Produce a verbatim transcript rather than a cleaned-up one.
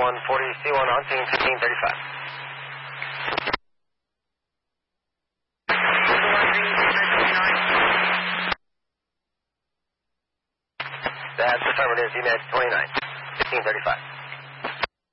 one forty C one on scene, fifteen thirty-five. That's affirmative, Unit twenty-nine, fifteen thirty-five.